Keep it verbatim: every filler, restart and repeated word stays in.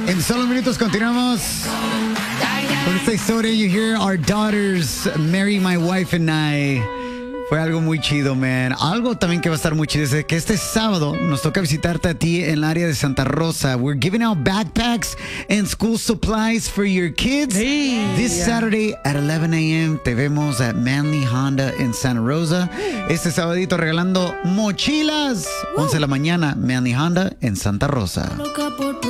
En solo minutos continuamos con esta historia. You hear our daughters marry my wife and I. Fue algo muy chido, man. Algo también que va a estar muy chido es que este sábado nos toca visitarte a ti en el área de Santa Rosa. We're giving out backpacks and school supplies for your kids. Hey, This yeah. Saturday at eleven a.m. te vemos at Manly Honda en Santa Rosa. Este sabadito regalando mochilas. once de la mañana, Manly Honda en Santa Rosa.